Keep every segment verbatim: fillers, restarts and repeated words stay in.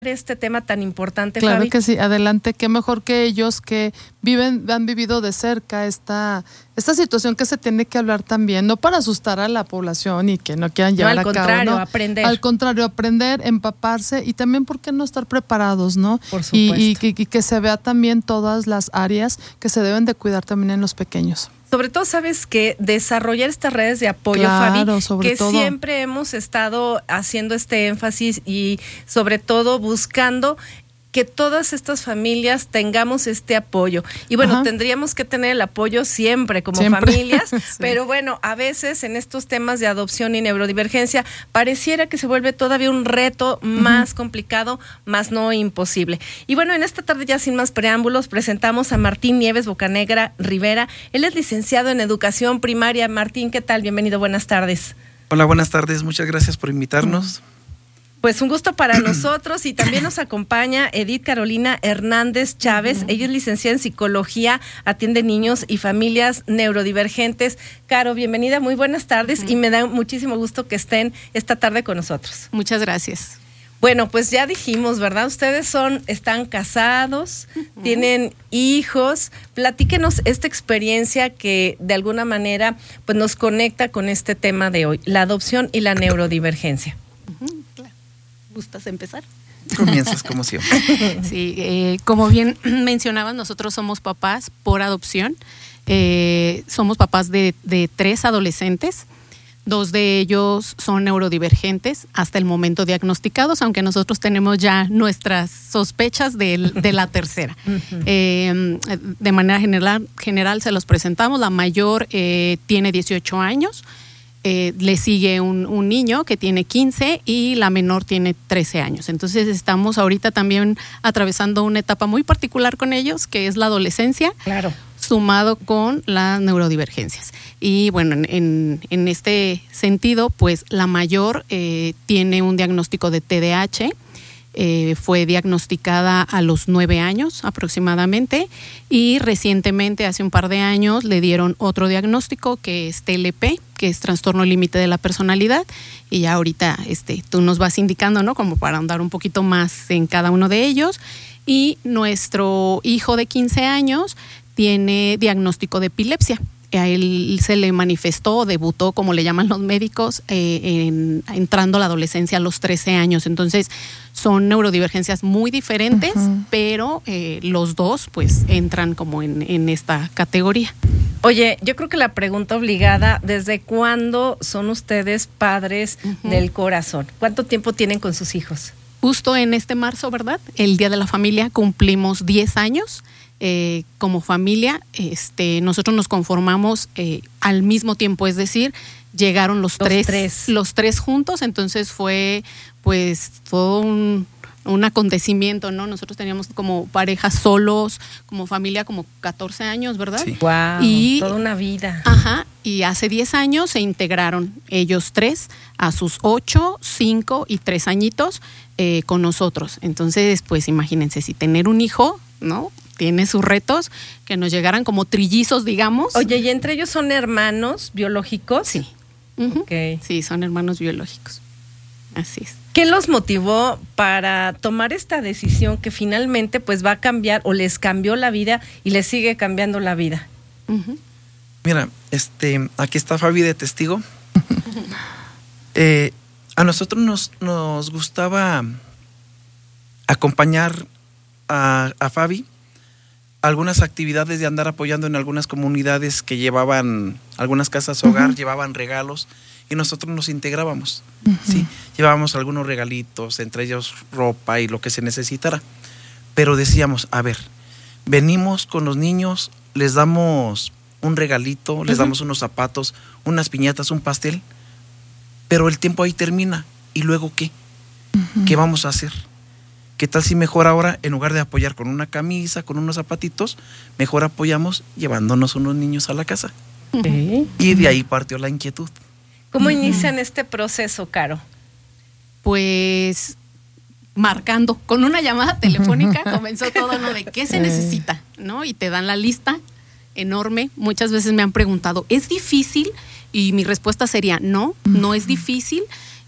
este tema tan importante, claro Fabi. Que sí, adelante, qué mejor que ellos que viven, han vivido de cerca esta, esta situación que se tiene que hablar también, no para asustar a la población y que no quieran llevar no, a cabo. Al contrario, ¿no? aprender. Al contrario, aprender, empaparse y también, ¿por qué no estar preparados, no? Por supuesto. Y, y, y que se vea también todas las áreas que se deben de cuidar también en los pequeños. Sobre todo, sabes que desarrollar estas redes de apoyo, claro, Fabi, sobre que todo. siempre hemos estado haciendo este énfasis y sobre todo buscando que todas estas familias tengamos este apoyo. Y bueno, Ajá. tendríamos que tener el apoyo siempre como siempre. familias, sí. pero bueno, a veces en estos temas de adopción y neurodivergencia pareciera que se vuelve todavía un reto uh-huh. más complicado, más no imposible. Y bueno, en esta tarde ya sin más preámbulos presentamos a Martín Nieves Bocanegra Rivera. Él es licenciado en educación primaria. Martín, ¿qué tal? Bienvenido, buenas tardes. Hola, buenas tardes, muchas gracias por invitarnos. Uh-huh. Pues un gusto para nosotros y también nos acompaña Edith Carolina Hernández Chávez. Uh-huh. Ella es licenciada en psicología, atiende niños y familias neurodivergentes. Caro, bienvenida, muy buenas tardes uh-huh. y me da muchísimo gusto que estén esta tarde con nosotros. Muchas gracias. Bueno, pues ya dijimos, ¿verdad? Ustedes son, están casados, uh-huh. tienen hijos. Platíquenos esta experiencia que de alguna manera pues nos conecta con este tema de hoy, la adopción y la neurodivergencia. Uh-huh. Claro. ¿Gustas empezar? Comienzas como siempre. Sí, eh, como bien mencionabas, nosotros somos papás por adopción. Eh, somos papás de, de tres adolescentes. Dos de ellos son neurodivergentes hasta el momento diagnosticados, aunque nosotros tenemos ya nuestras sospechas de, de la tercera. Uh-huh. Eh, de manera general, general se los presentamos. La mayor eh, tiene dieciocho años. Eh, le sigue un, un niño que tiene quince y la menor tiene trece años. Entonces estamos ahorita también atravesando una etapa muy particular con ellos, que es la adolescencia, claro. sumado con las neurodivergencias. Y bueno, en, en, en este sentido, pues la mayor eh, tiene un diagnóstico de T D A H. Eh, fue diagnosticada a los nueve años aproximadamente y recientemente, hace un par de años, le dieron otro diagnóstico que es T L P, que es trastorno límite de la personalidad, y ya ahorita este, tú nos vas indicando, ¿no? Como para andar un poquito más en cada uno de ellos. Y nuestro hijo de quince años tiene diagnóstico de epilepsia. A él se le manifestó, debutó, como le llaman los médicos, eh, en, entrando a la adolescencia a los trece años. Entonces, son neurodivergencias muy diferentes, uh-huh. pero eh, los dos, pues, entran como en, en esta categoría. Oye, yo creo que la pregunta obligada, ¿desde cuándo son ustedes padres uh-huh. del corazón? ¿Cuánto tiempo tienen con sus hijos? Justo en este marzo, ¿verdad? El Día de la Familia, cumplimos diez años. Eh, como familia, este, nosotros nos conformamos eh, al mismo tiempo, es decir, llegaron los, los tres, tres, los tres juntos, entonces fue pues todo un, un acontecimiento, ¿no? Nosotros teníamos como parejas solos, como familia, como catorce años, ¿verdad? Sí. Wow, y, toda una vida. Ajá, y hace diez años se integraron ellos tres a sus ocho, cinco y tres añitos eh, con nosotros. Entonces, pues imagínense, si tener un hijo, ¿no? Tiene sus retos, que nos llegaran como trillizos, digamos. Oye, ¿y entre ellos son hermanos biológicos? Sí. Uh-huh. Okay. Sí, son hermanos biológicos. Así es. ¿Qué los motivó para tomar esta decisión que finalmente pues va a cambiar o les cambió la vida y les sigue cambiando la vida? Uh-huh. Mira, este, aquí está Fabi de testigo. eh, a nosotros nos, nos gustaba acompañar a, a Fabi algunas actividades de andar apoyando en algunas comunidades que llevaban algunas casas hogar, uh-huh. llevaban regalos y nosotros nos integrábamos, uh-huh. ¿sí? Llevábamos algunos regalitos, entre ellos ropa y lo que se necesitara. Pero decíamos, a ver, venimos con los niños, les damos un regalito, uh-huh. les damos unos zapatos, unas piñatas, un pastel, pero el tiempo ahí termina. ¿Y luego qué? Uh-huh. ¿Qué vamos a hacer? ¿Qué tal si mejor ahora, en lugar de apoyar con una camisa, con unos zapatitos, mejor apoyamos llevándonos unos niños a la casa? ¿Sí? Y de ahí partió la inquietud. ¿Cómo uh-huh. inician este proceso, Caro? Pues marcando, con una llamada telefónica comenzó todo lo de qué se necesita, ¿no? Y te dan la lista enorme. Muchas veces me han preguntado, ¿es difícil? Y mi respuesta sería, no, no es difícil.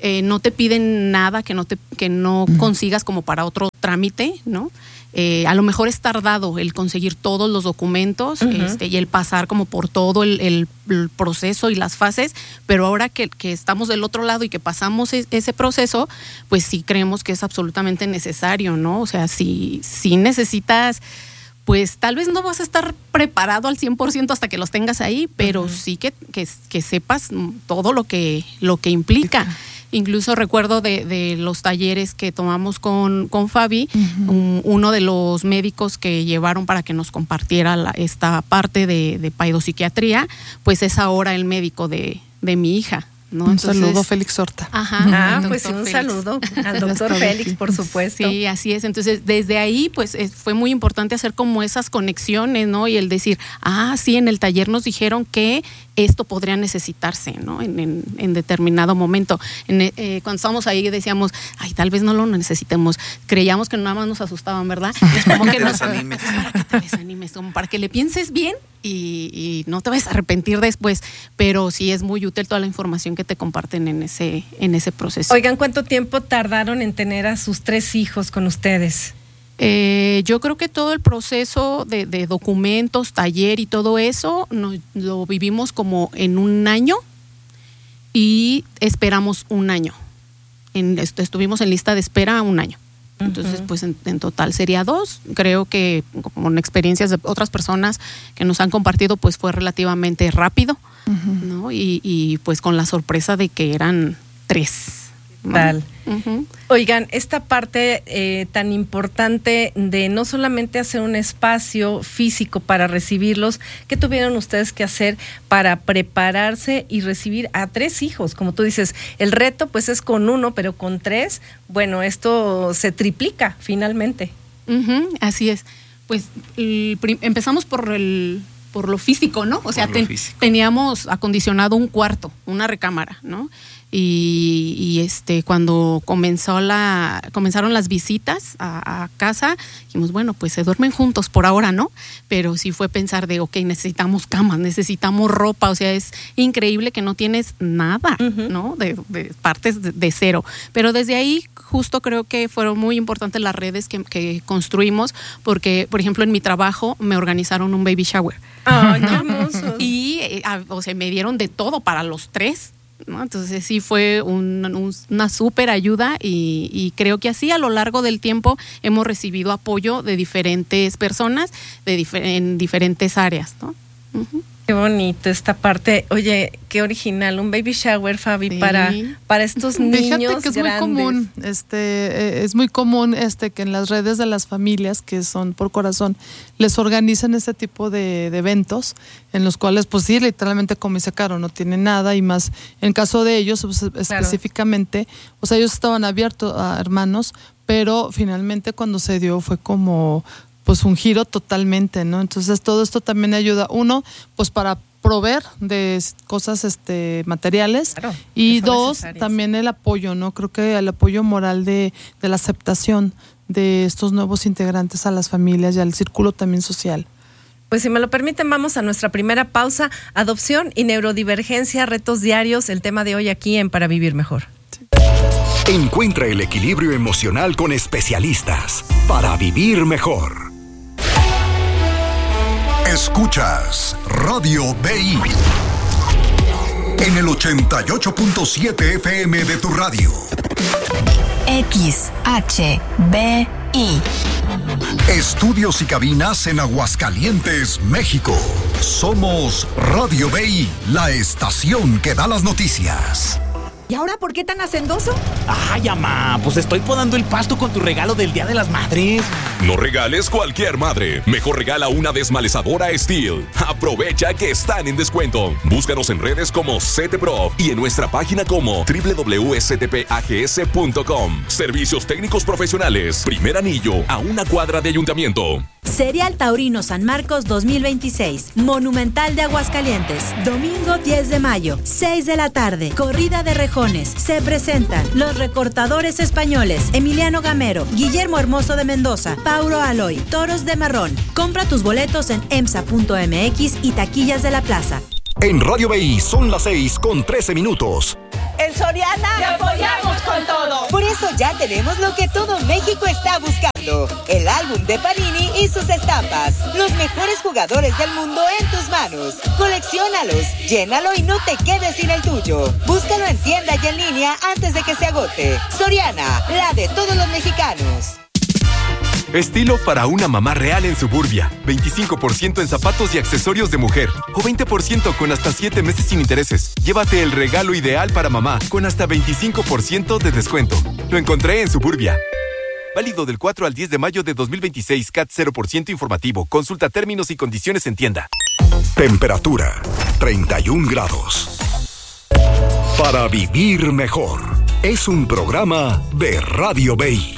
eh, no te piden nada que no te que no uh-huh. consigas como para otro trámite, ¿no? Eh, a lo mejor es tardado el conseguir todos los documentos uh-huh. este, y el pasar como por todo el, el, el proceso y las fases, pero ahora que, que estamos del otro lado y que pasamos es, ese proceso, pues sí creemos que es absolutamente necesario, ¿no? O sea, si, si necesitas, pues tal vez no vas a estar preparado al cien por ciento hasta que los tengas ahí, pero uh-huh. sí que, que, que sepas todo lo que, lo que implica. Uh-huh. Incluso recuerdo de, de los talleres que tomamos con, con Fabi, uh-huh. un, uno de los médicos que llevaron para que nos compartiera la, esta parte de, de paidopsiquiatría, pues es ahora el médico de, de mi hija, ¿no? Un Entonces, saludo, Félix Horta. Ajá, ah, pues un Félix. Saludo al doctor Félix, por supuesto. Sí, así es. Entonces, desde ahí, pues es, fue muy importante hacer como esas conexiones, ¿no? Y el decir, ah, sí, en el taller nos dijeron que esto podría necesitarse, ¿no? En, en, en determinado momento. En, eh, cuando estábamos ahí decíamos, ay, tal vez no lo necesitemos. Creíamos que nada más nos asustaban, ¿verdad? Es como que nos desanimes. Para que te desanimes, como para que le pienses bien y, y no te vayas a arrepentir después. Pero sí es muy útil toda la información que te comparten en ese, en ese proceso. Oigan, ¿cuánto tiempo tardaron en tener a sus tres hijos con ustedes? Eh, yo creo que todo el proceso de, de documentos, taller y todo eso nos, lo vivimos como en un año y esperamos un año. En, estuvimos en lista de espera un año. Entonces, uh-huh. pues en, en total sería dos. Creo que con experiencias de otras personas que nos han compartido, pues fue relativamente rápido, uh-huh. ¿no? Y, y pues con la sorpresa de que eran tres. Tal. Uh-huh. Oigan, esta parte eh, tan importante de no solamente hacer un espacio físico para recibirlos, ¿qué tuvieron ustedes que hacer para prepararse y recibir a tres hijos? Como tú dices, el reto pues es con uno, pero con tres, bueno, esto se triplica finalmente. Uh-huh, así es. Pues el, empezamos por el por lo físico, ¿no? O sea, ten, teníamos acondicionado un cuarto, una recámara, ¿no? Y, y este cuando comenzó la comenzaron las visitas a, a casa, dijimos, bueno, pues se duermen juntos por ahora, ¿no? Pero sí fue pensar de, ok, necesitamos camas, necesitamos ropa, o sea, es increíble que no tienes nada, uh-huh. ¿no? De, de partes de, de cero. Pero desde ahí justo creo que fueron muy importantes las redes que, que construimos, porque, por ejemplo, en mi trabajo me organizaron un baby shower. ¡Ay, qué hermoso! Y, eh, o sea, me dieron de todo para los tres, ¿no? Entonces sí fue un, un, una súper ayuda y, y creo que así a lo largo del tiempo hemos recibido apoyo de diferentes personas de difer- en diferentes áreas, ¿no? Uh-huh. Qué bonito esta parte. Oye, qué original, un baby shower, Fabi, sí. para, para estos niños Fíjate que es grandes. muy común, este, eh, es muy común este que en las redes de las familias que son por corazón les organizan este tipo de, de eventos en los cuales, pues sí, literalmente como dice Caro, no tienen nada y más en caso de ellos pues, claro. específicamente, o sea, ellos estaban abiertos a hermanos, pero finalmente cuando se dio fue como pues un giro totalmente, ¿no? Entonces todo esto también ayuda, uno, pues para proveer de cosas este materiales, claro, y dos, necesarias. También el apoyo, ¿no? Creo que el apoyo moral de, de la aceptación de estos nuevos integrantes a las familias y al círculo también social. Pues si me lo permiten, vamos a nuestra primera pausa. Adopción y neurodivergencia, retos diarios, el tema de hoy aquí en Para Vivir Mejor. Sí. Encuentra el equilibrio emocional con especialistas para vivir mejor. Escuchas Radio B I en el ochenta y ocho punto siete F M de tu radio. X H B I. Estudios y cabinas en Aguascalientes, México. Somos Radio B I, la estación que da las noticias. ¿Y ahora por qué tan hacendoso? Ay, mamá, pues estoy podando el pasto con tu regalo del Día de las Madres. No regales cualquier madre. Mejor regala una desmalezadora Steel. Aprovecha que están en descuento. Búscanos en redes como CETEPROF y en nuestra página como doble u doble u doble u punto s t p a g s punto com. Servicios técnicos profesionales. Primer anillo a una cuadra de ayuntamiento. Serial Taurino San Marcos dos mil veintiséis. Monumental de Aguascalientes. Domingo diez de mayo, seis de la tarde. Corrida de rejones. Se presentan los recortadores españoles Emiliano Gamero, Guillermo Hermoso de Mendoza, Pauro Aloy, Toros de Marrón. Compra tus boletos en emsa punto m x y taquillas de la plaza. En Radio B I son las seis con trece minutos. En Soriana te apoyamos con todo. Por eso ya tenemos lo que todo México está buscando: el álbum de Panini y sus estampas. Los mejores jugadores del mundo en tus manos. Colecciónalos, llénalo y no te quedes sin el tuyo. Búscalo en tienda y en línea antes de que se agote. Soriana, la de todos los mexicanos. Estilo para una mamá real en Suburbia. veinticinco por ciento en zapatos y accesorios de mujer. O veinte por ciento con hasta siete meses sin intereses. Llévate el regalo ideal para mamá con hasta veinticinco por ciento de descuento. Lo encontré en Suburbia. Válido del cuatro al diez de mayo de dos mil veintiséis. C A T cero por ciento informativo. Consulta términos y condiciones en tienda. Temperatura treinta y un grados. Para vivir mejor. Es un programa de Radio B I.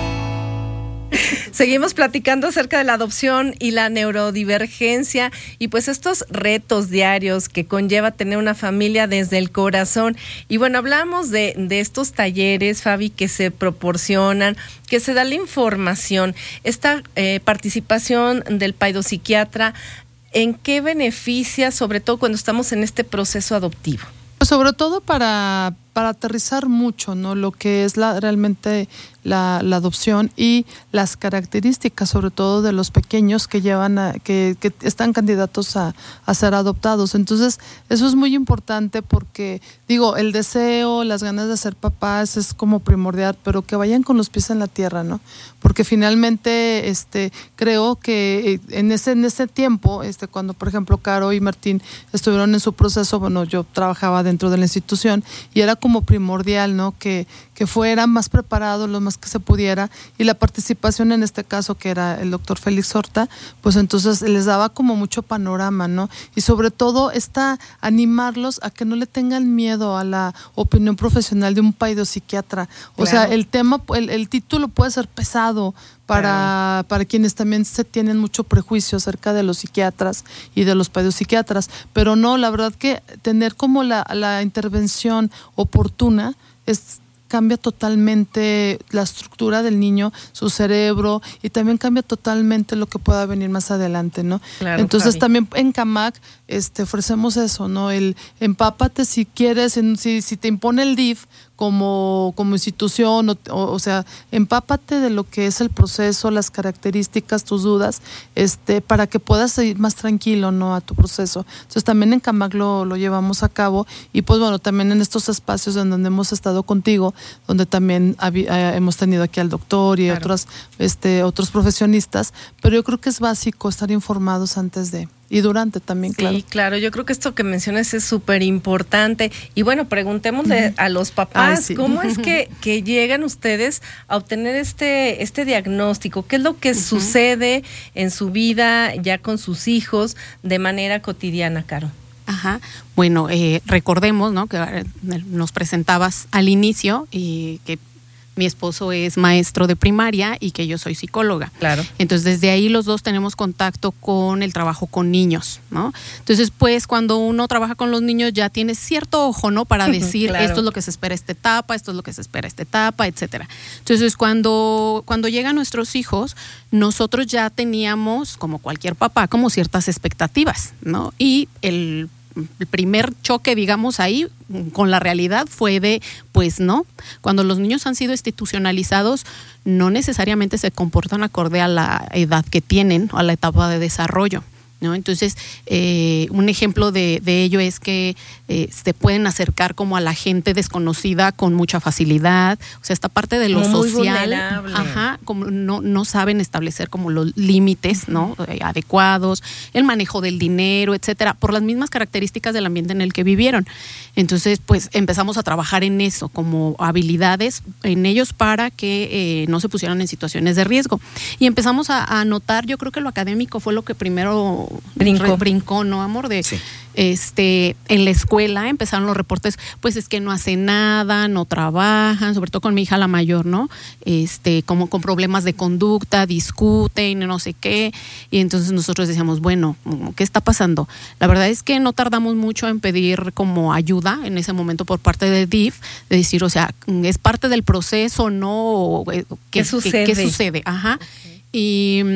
Seguimos platicando acerca de la adopción y la neurodivergencia y pues estos retos diarios que conlleva tener una familia desde el corazón. Y bueno, hablamos de, de estos talleres, Fabi, que se proporcionan, que se da la información, esta eh, participación del paidopsiquiatra, ¿en qué beneficia, sobre todo cuando estamos en este proceso adoptivo? Pues sobre todo para, para aterrizar mucho, ¿no? Lo que es la, realmente la, la adopción y las características, sobre todo de los pequeños que llevan a, que, que están candidatos a, a ser adoptados. Entonces, eso es muy importante porque, digo, el deseo, las ganas de ser papás es como primordial, pero que vayan con los pies en la tierra, ¿no? Porque finalmente, este, creo que en ese, en ese tiempo, este, cuando por ejemplo Caro y Martín estuvieron en su proceso, bueno, yo trabajaba dentro de la institución y era como primordial, ¿no? Que, que fueran más preparados lo más que se pudiera, y la participación en este caso, que era el doctor Félix Horta, pues entonces les daba como mucho panorama, ¿no? Y sobre todo está animarlos a que no le tengan miedo a la opinión profesional de un paidopsiquiatra. O claro. sea, el tema, el, el título puede ser pesado para, claro. para quienes también se tienen mucho prejuicio acerca de los psiquiatras y de los paidopsiquiatras, pero no, la verdad que tener como la, la intervención oportuna es cambia totalmente la estructura del niño, su cerebro, y también cambia totalmente lo que pueda venir más adelante, ¿no? Claro, entonces Javi. También en Camac este, ofrecemos eso, ¿no? El empápate si quieres, en, si, si te impone el D I F como, como institución, o, o, o sea, empápate de lo que es el proceso, las características, tus dudas, este, para que puedas ir más tranquilo, ¿no? A tu proceso. Entonces también en Camac lo, lo llevamos a cabo, y pues bueno, también en estos espacios en donde hemos estado contigo, donde también habi, eh, hemos tenido aquí al doctor y claro. otros, este, otros profesionistas, pero yo creo que es básico estar informados antes de y durante también, claro. Sí, claro, yo creo que esto que mencionas es súper importante. Y bueno, preguntémosle uh-huh. a los papás, Ay, sí. ¿cómo es que, que llegan ustedes a obtener este, este diagnóstico? ¿Qué es lo que uh-huh. sucede en su vida ya con sus hijos de manera cotidiana, Caro? Ajá, bueno, eh, recordemos, ¿no? Que nos presentabas al inicio y que mi esposo es maestro de primaria y que yo soy psicóloga. Claro. Entonces, desde ahí los dos tenemos contacto con el trabajo con niños, ¿no? Entonces, pues, cuando uno trabaja con los niños ya tiene cierto ojo, ¿no? Para decir, claro. esto es lo que se espera esta etapa, esto es lo que se espera esta etapa, etcétera. Entonces, cuando, cuando llegan nuestros hijos, nosotros ya teníamos, como cualquier papá, como ciertas expectativas, ¿no? Y el El primer choque, digamos, ahí con la realidad fue de, pues no, cuando los niños han sido institucionalizados, no necesariamente se comportan acorde a la edad que tienen o a la etapa de desarrollo, ¿no? Entonces, eh, un ejemplo de, de ello es que eh, se pueden acercar como a la gente desconocida con mucha facilidad, o sea, esta parte de lo como social, ajá, como no, no saben establecer como los límites, ¿no? Eh, adecuados, el manejo del dinero, etcétera, por las mismas características del ambiente en el que vivieron. Entonces, pues empezamos a trabajar en eso, como habilidades en ellos para que eh, no se pusieran en situaciones de riesgo. Y empezamos a, a notar, yo creo que lo académico fue lo que primero brincó, brincó ¿no, amor? De, sí. este, en la escuela empezaron los reportes, pues es que no hacen nada, no trabajan, sobre todo con mi hija la mayor, ¿no? Este, como con problemas de conducta, discuten, no sé qué. Y entonces nosotros decíamos, bueno, ¿qué está pasando? La verdad es que no tardamos mucho en pedir como ayuda en ese momento por parte de D I F, de decir, o sea, es parte del proceso, ¿no? ¿Qué, ¿Qué sucede? ¿Qué, qué sucede? Ajá. Okay. Y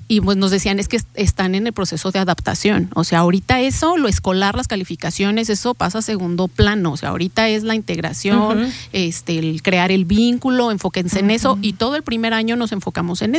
y pues nos decían es que están en el proceso de adaptación. O sea, ahorita eso, lo escolar, las calificaciones, eso pasa a segundo plano. O sea, ahorita es la integración, uh-huh. este, el crear el vínculo, enfóquense uh-huh. en eso, y todo el primer año nos enfocamos en